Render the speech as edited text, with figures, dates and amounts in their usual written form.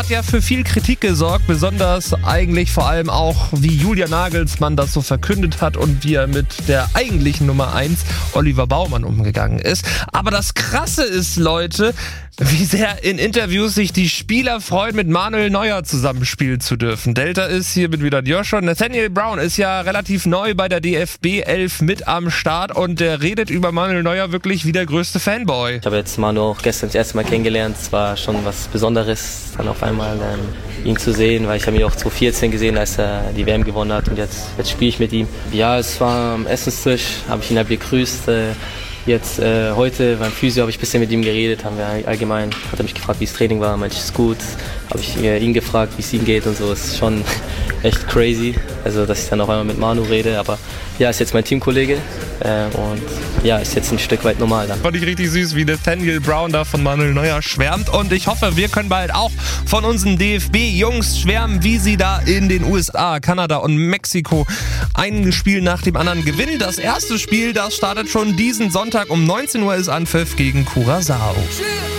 Hat ja für viel Kritik gesorgt, besonders eigentlich vor allem auch, wie Julian Nagelsmann das so verkündet hat und wie er mit der eigentlichen Nummer 1, Oliver Baumann, umgegangen ist. Aber das Krasse ist, Leute, wie sehr in Interviews sich die Spieler freuen, mit Manuel Neuer zusammenspielen zu dürfen. Delta ist hier mit wieder Joshua. Nathaniel Brown ist ja relativ neu bei der DFB 11 mit am Start und der redet über Manuel Neuer wirklich wie der größte Fanboy. Ich habe jetzt Manu auch gestern das erste Mal kennengelernt. Es war schon was Besonderes, dann auf einmal ihn zu sehen, weil ich habe ihn auch 2014 gesehen, als er die WM gewonnen hat und jetzt spiele ich mit ihm. Ja, es war am Essenstisch, habe ich ihn halt begrüßt. Jetzt heute beim Physio habe ich ein bisschen mit ihm geredet, haben wir allgemein, hat er mich gefragt, wie das Training war, meinte ich, ist gut. Habe ich ihn gefragt, wie es ihm geht und so, ist schon echt crazy, also dass ich dann auf einmal mit Manu rede, aber ja, ist jetzt mein Teamkollege und ja, ist jetzt ein Stück weit normal dann. Fand ich richtig süß, wie Nathaniel Brown da von Manuel Neuer schwärmt und ich hoffe, wir können bald auch von unseren DFB-Jungs schwärmen, wie sie da in den USA, Kanada und Mexiko ein Spiel nach dem anderen gewinnen. Das erste Spiel, das startet schon diesen Sonntag um 19 Uhr, ist Anpfiff gegen Curaçao.